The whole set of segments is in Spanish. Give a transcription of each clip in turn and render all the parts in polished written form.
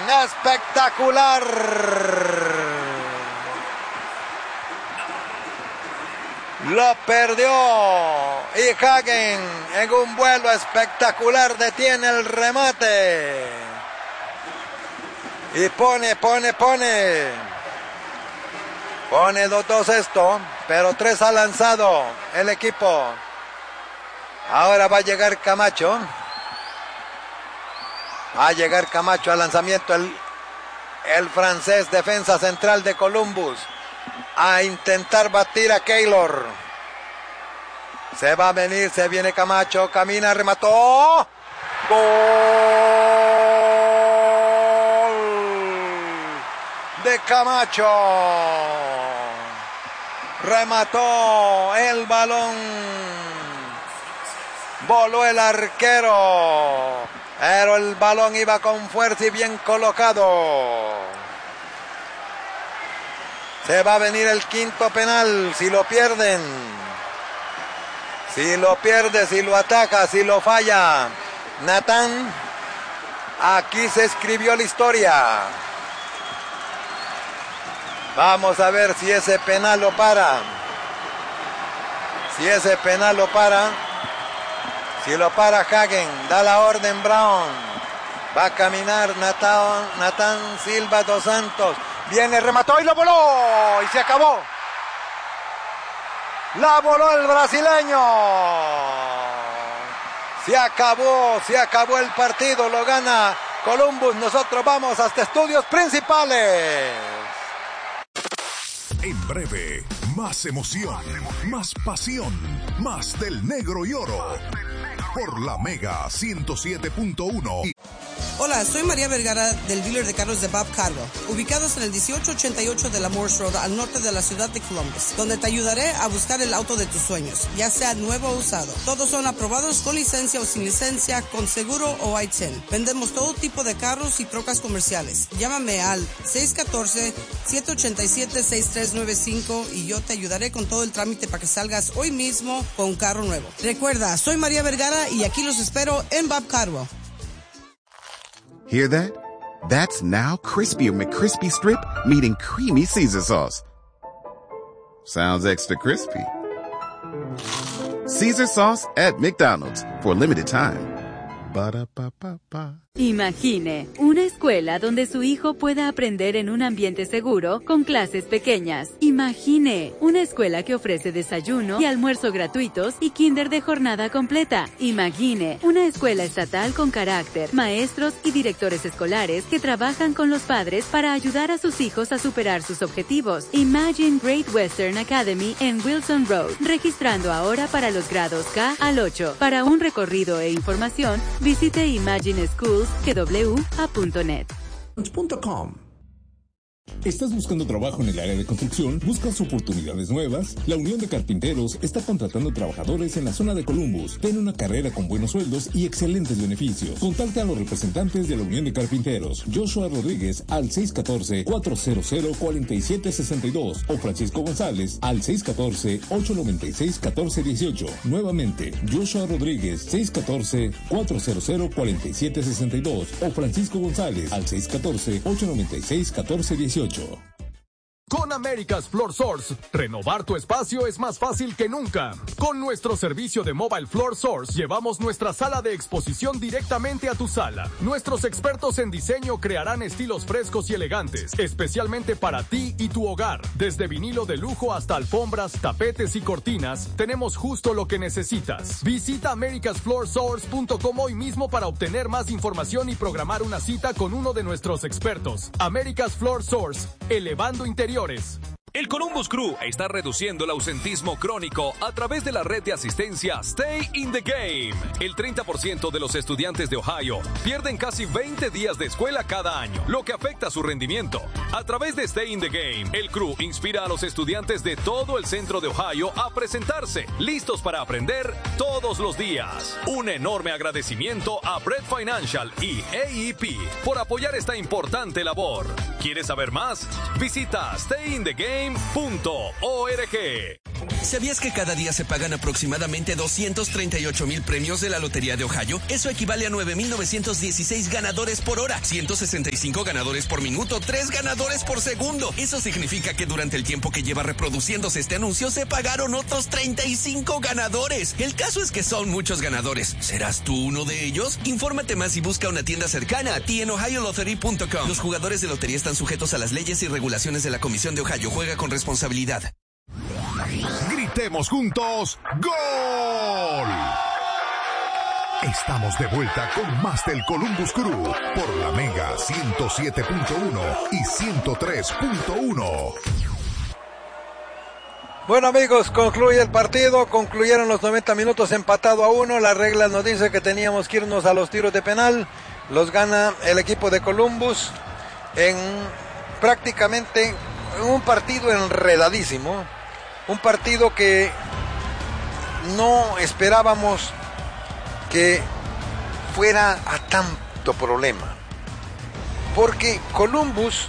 espectacular. Lo perdió y Hagen en un vuelo espectacular detiene el remate. Y pone 2-2 esto, pero 3 ha lanzado el equipo. Ahora va a llegar Camacho. Va a llegar Camacho al lanzamiento, el francés, defensa central de Columbus, a intentar batir a Keylor. Se va a venir, se viene Camacho, camina, remató. ¡Gol! De Camacho. Remató el balón. Voló el arquero. Pero el balón iba con fuerza y bien colocado. Se va a venir el quinto penal. Si lo pierden. Si lo pierde, si lo ataca, si lo falla Natán, aquí se escribió la historia. Vamos a ver si ese penal lo para. Si ese penal lo para. Si lo para Hagen, da la orden Brown. Va a caminar Natán Silva dos Santos. Viene, remató y lo voló. Y se acabó. La voló el brasileño. Se acabó el partido. Lo gana Columbus. Nosotros vamos hasta estudios principales. En breve, más emoción, más pasión, más del negro y oro. Por la Mega 107.1. Hola, soy María Vergara del dealer de carros de Bob Cargo, ubicados en el 1888 de la Morse Road al norte de la ciudad de Columbus, donde te ayudaré a buscar el auto de tus sueños, ya sea nuevo o usado. Todos son aprobados con licencia o sin licencia, con seguro o ITIN. Vendemos todo tipo de carros y trocas comerciales. Llámame al 614-787-6395 y yo te ayudaré con todo el trámite para que salgas hoy mismo con un carro nuevo. Recuerda, soy María Vergara y aquí los espero en Bob Cargo. Hear that? That's now Crispy McCrispy Strip meeting Creamy Caesar Sauce. Sounds extra crispy. Caesar Sauce at McDonald's for a limited time. Ba-da-ba-ba-ba. Imagine una escuela donde su hijo pueda aprender en un ambiente seguro con clases pequeñas. Imagine una escuela que ofrece desayuno y almuerzo gratuitos y kinder de jornada completa. Imagine una escuela estatal con carácter, maestros y directores escolares que trabajan con los padres para ayudar a sus hijos a superar sus objetivos. Imagine Great Western Academy en Wilson Road, registrando ahora para los grados K al 8. Para un recorrido e información, visite imagineschools.net. ¿Estás buscando trabajo en el área de construcción? ¿Buscas oportunidades nuevas? La Unión de Carpinteros está contratando trabajadores en la zona de Columbus. Tiene una carrera con buenos sueldos y excelentes beneficios. Contacta a los representantes de la Unión de Carpinteros, Joshua Rodríguez al 614-400-4762 o Francisco González al 614-896-1418. Nuevamente, Joshua Rodríguez 614-400-4762 o Francisco González al 614-896-1418. Con America's Floor Source, renovar tu espacio es más fácil que nunca. Con nuestro servicio de Mobile Floor Source, llevamos nuestra sala de exposición directamente a tu sala. Nuestros expertos en diseño crearán estilos frescos y elegantes, especialmente para ti y tu hogar. Desde vinilo de lujo hasta alfombras, tapetes y cortinas, tenemos justo lo que necesitas. Visita americasfloorsource.com hoy mismo para obtener más información y programar una cita con uno de nuestros expertos. America's Floor Source, elevando interiores. El Columbus Crew está reduciendo el ausentismo crónico a través de la red de asistencia Stay in the Game. El 30% de los estudiantes de Ohio pierden casi 20 días de escuela cada año, lo que afecta su rendimiento. A través de Stay in the Game, el Crew inspira a los estudiantes de todo el centro de Ohio a presentarse, listos para aprender todos los días. Un enorme agradecimiento a Bread Financial y AEP por apoyar esta importante labor. ¿Quieres saber más? Visita stayinthegame.org. ¿Sabías que cada día se pagan aproximadamente 238,000 premios de la Lotería de Ohio? Eso equivale a 9,916 ganadores por hora, 165 ganadores por minuto, 3 ganadores por segundo. Eso significa que durante el tiempo que lleva reproduciéndose este anuncio se pagaron otros 35 ganadores. El caso es que son muchos ganadores. ¿Serás tú uno de ellos? Infórmate más y busca una tienda cercana a ti en ohiolottery.com. Los jugadores de lotería están sujetos a las leyes y regulaciones de la Comisión de Ohio. Juega con responsabilidad. Gritemos juntos, ¡gol! Estamos de vuelta con más del Columbus Crew por la Mega 107.1 y 103.1. Bueno, amigos, concluye el partido, concluyeron los 90 minutos empatado a 1. La regla nos dice que teníamos que irnos a los tiros de penal. Los gana el equipo de Columbus en prácticamente un partido enredadísimo. Un partido que no esperábamos que fuera a tanto problema. Porque Columbus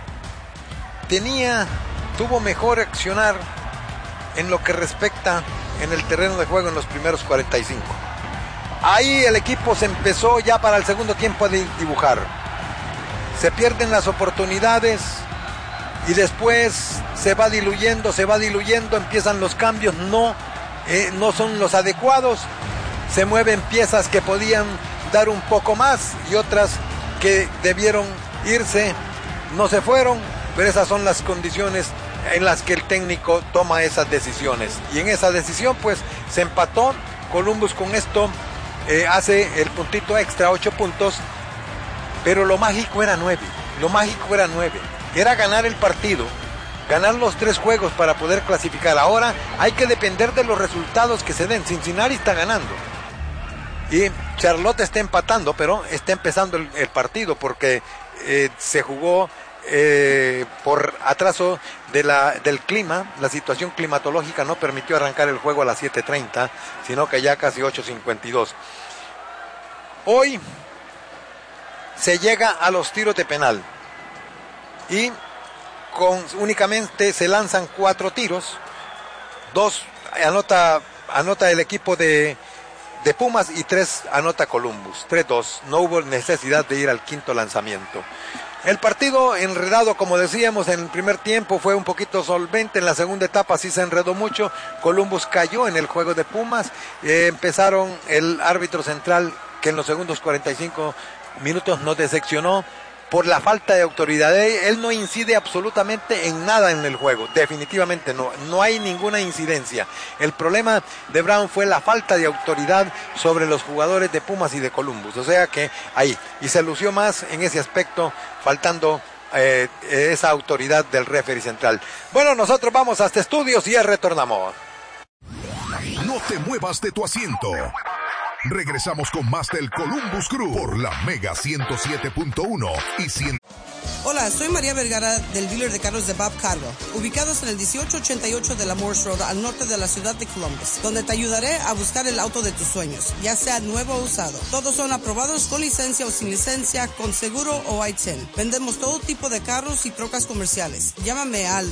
tuvo mejor accionar en lo que respecta en el terreno de juego en los primeros 45. Ahí el equipo se empezó ya para el segundo tiempo a dibujar. Se pierden las oportunidades y después se va diluyendo, empiezan los cambios, no son los adecuados, se mueven piezas que podían dar un poco más y otras que debieron irse, no se fueron, pero esas son las condiciones en las que el técnico toma esas decisiones. Y en esa decisión pues se empató. Columbus con esto hace el puntito extra, 8 puntos, pero lo mágico era 9, era ganar el partido, ganar los 3 juegos para poder clasificar. Ahora hay que depender de los resultados que se den. Cincinnati está ganando y Charlotte está empatando, pero está empezando el partido porque se jugó por atraso del clima. La situación climatológica no permitió arrancar el juego a las 7:30, sino que ya casi 8:52. Hoy se llega a los tiros de penal y únicamente se lanzan 4 tiros. 2 anota el equipo de Pumas y 3 anota Columbus. 3-2. No hubo necesidad de ir al quinto lanzamiento. El partido enredado, como decíamos, en el primer tiempo fue un poquito solvente. En la segunda etapa sí se enredó mucho. Columbus cayó en el juego de Pumas. Empezaron el árbitro central, que en los segundos 45 minutos nos decepcionó por la falta de autoridad. Él no incide absolutamente en nada en el juego, definitivamente no hay ninguna incidencia. El problema de Brown fue la falta de autoridad sobre los jugadores de Pumas y de Columbus, o sea que ahí, y se lució más en ese aspecto, faltando esa autoridad del referee central. Bueno, nosotros vamos hasta estudios y ya retornamos. No te muevas de tu asiento. Regresamos con más del Columbus Crew por la Mega 107.1 y 100. Hola, soy María Vergara del dealer de carros de Bob Cargo, ubicados en el 1888 de la Morse Road al norte de la ciudad de Columbus, donde te ayudaré a buscar el auto de tus sueños, ya sea nuevo o usado. Todos son aprobados con licencia o sin licencia, con seguro o ITIN. Vendemos todo tipo de carros y trocas comerciales. Llámame al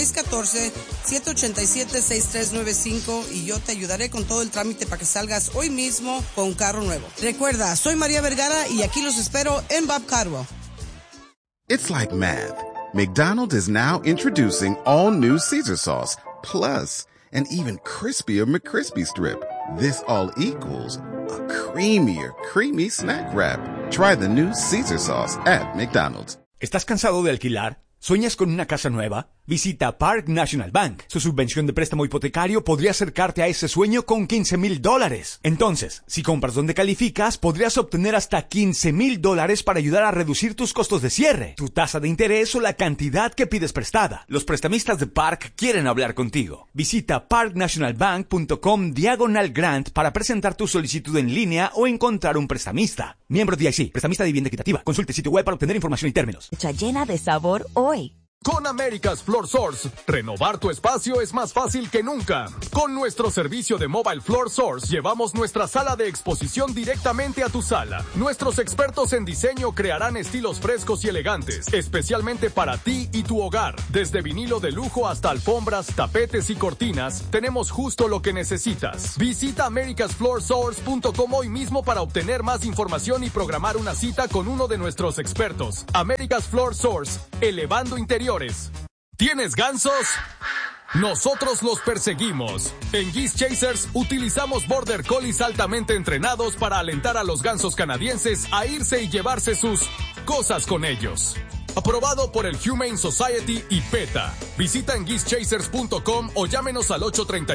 614-787-6395 y yo te ayudaré con todo el trámite para que salgas hoy mismo con un carro nuevo. Recuerda, soy María Vergara y aquí los espero en Bob Cargo. It's like math. McDonald's is now introducing all new Caesar sauce, plus an even crispier McCrispy strip. This all equals a creamier, creamy snack wrap. Try the new Caesar sauce at McDonald's. ¿Estás cansado de alquilar? ¿Sueñas con una casa nueva? Visita Park National Bank. Su subvención de préstamo hipotecario podría acercarte a ese sueño con $15,000. Entonces, si compras donde calificas, podrías obtener hasta $15,000 para ayudar a reducir tus costos de cierre, tu tasa de interés o la cantidad que pides prestada. Los prestamistas de Park quieren hablar contigo. Visita parknationalbank.com/grant para presentar tu solicitud en línea o encontrar un prestamista. Miembro DIC, prestamista de vivienda equitativa. Consulte sitio web para obtener información y términos. Llena de sabor hoy. Con America's Floor Source, renovar tu espacio es más fácil que nunca. Con nuestro servicio de Mobile Floor Source, llevamos nuestra sala de exposición directamente a tu sala. Nuestros expertos en diseño crearán estilos frescos y elegantes, especialmente para ti y tu hogar. Desde vinilo de lujo hasta alfombras, tapetes y cortinas, tenemos justo lo que necesitas. Visita americasfloorsource.com hoy mismo para obtener más información y programar una cita con uno de nuestros expertos. America's Floor Source, elevando interiores. ¿Tienes gansos? Nosotros los perseguimos. En Geese Chasers utilizamos Border Collies altamente entrenados para alentar a los gansos canadienses a irse y llevarse sus cosas con ellos. Aprobado por el Humane Society y PETA. Visita en geesechasers.com o llámenos al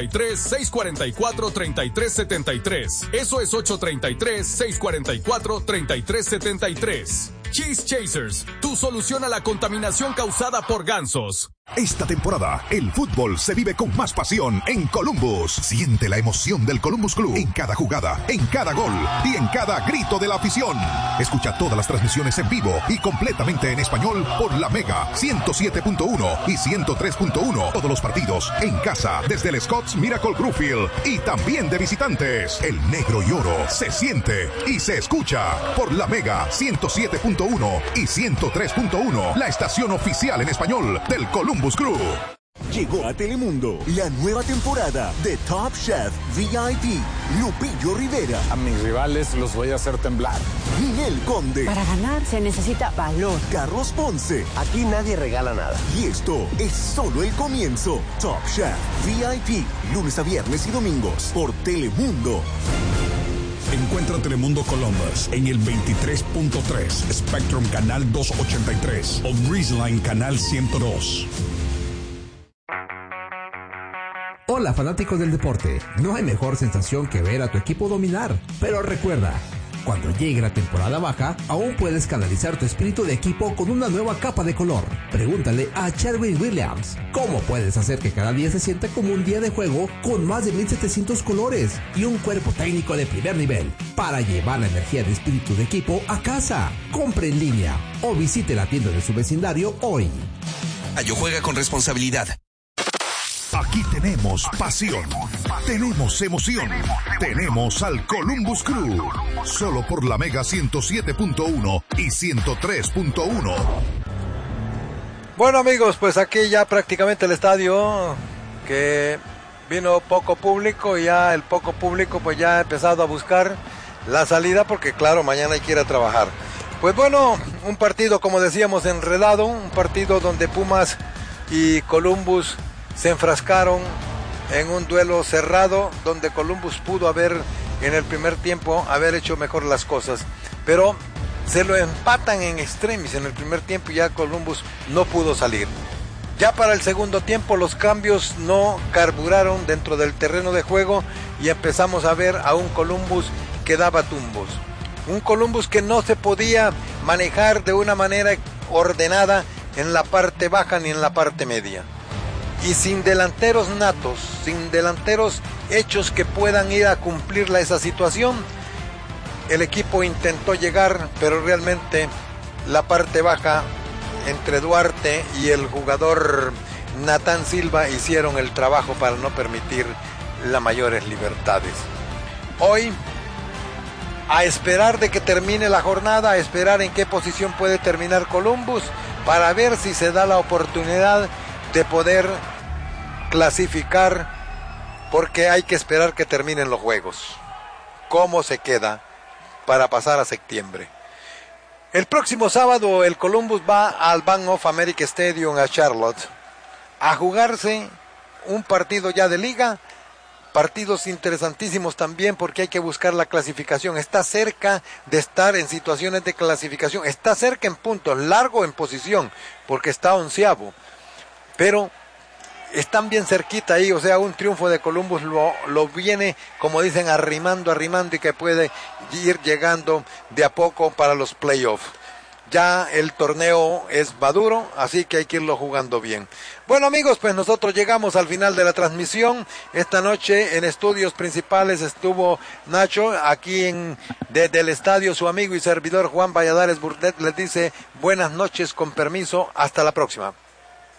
833-644-3373. Eso es 833-644-3373. Cheese Chasers, tu solución a la contaminación causada por gansos. Esta temporada, el fútbol se vive con más pasión en Columbus. Siente la emoción del Columbus Club en cada jugada, en cada gol y en cada grito de la afición. Escucha todas las transmisiones en vivo y completamente en español por la Mega 107.1 y 103.1. Todos los partidos en casa desde el Scott's Miracle Greenfield y también de visitantes. El negro y oro se siente y se escucha por la Mega 107.1 y 103.1, la estación oficial en español del Columbus Crew. Llegó a Telemundo la nueva temporada de Top Chef VIP. Lupillo Rivera. A mis rivales los voy a hacer temblar. Ninel Conde. Para ganar se necesita valor. Carlos Ponce. Aquí nadie regala nada. Y esto es solo el comienzo. Top Chef VIP. Lunes a viernes y domingos por Telemundo. Encuentra Telemundo Columbus en el 23.3, Spectrum Canal 283 o Breezeline Canal 102. Hola fanáticos del deporte, no hay mejor sensación que ver a tu equipo dominar, pero recuerda, cuando llegue la temporada baja, aún puedes canalizar tu espíritu de equipo con una nueva capa de color. Pregúntale a Sherwin Williams, ¿cómo puedes hacer que cada día se sienta como un día de juego con más de 1700 colores y un cuerpo técnico de primer nivel para llevar la energía de espíritu de equipo a casa? Compre en línea o visite la tienda de su vecindario hoy. Juega con responsabilidad. Aquí tenemos pasión, tenemos emoción, tenemos al Columbus Crew. Solo por la Mega 107.1 y 103.1. Bueno amigos, pues aquí ya prácticamente el estadio que vino poco público y ya el poco público pues ya ha empezado a buscar la salida porque claro, mañana hay que ir a trabajar. Pues bueno, un partido como decíamos enredado, un partido donde Pumas y Columbus se enfrascaron en un duelo cerrado donde Columbus pudo haber en el primer tiempo haber hecho mejor las cosas, pero se lo empatan en extremis en el primer tiempo y ya Columbus no pudo salir. Ya para el segundo tiempo los cambios no carburaron dentro del terreno de juego y empezamos a ver a un Columbus que daba tumbos, un Columbus que no se podía manejar de una manera ordenada en la parte baja ni en la parte media. Y sin delanteros natos, sin delanteros hechos que puedan ir a cumplirla esa situación, el equipo intentó llegar, pero realmente la parte baja entre Duarte y el jugador Natán Silva hicieron el trabajo para no permitir las mayores libertades. Hoy, a esperar de que termine la jornada, a esperar en qué posición puede terminar Columbus, para ver si se da la oportunidad de poder clasificar, porque hay que esperar que terminen los juegos. ¿Cómo se queda para pasar a septiembre? El próximo sábado el Columbus va al Bank of America Stadium a Charlotte a jugarse un partido ya de liga, partidos interesantísimos también porque hay que buscar la clasificación. Está cerca de estar en situaciones de clasificación, está cerca en puntos, largo en posición porque está 11avo, pero están bien cerquita ahí, o sea, un triunfo de Columbus lo viene, como dicen, arrimando y que puede ir llegando de a poco para los playoffs. Ya el torneo es maduro, así que hay que irlo jugando bien. Bueno amigos, pues nosotros llegamos al final de la transmisión. Esta noche en estudios principales estuvo Nacho, aquí desde el estadio su amigo y servidor Juan Valladares Burdett les dice buenas noches, con permiso, hasta la próxima.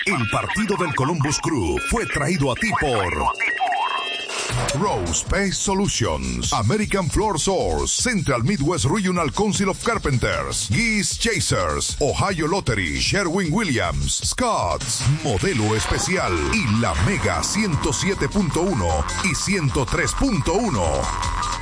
El partido del Columbus Crew fue traído a ti por Rose Pest Solutions, American Floor Source, Central Midwest Regional Council of Carpenters, Geese Chasers, Ohio Lottery, Sherwin-Williams, Scotts, Modelo Especial y la Mega 107.1 y 103.1.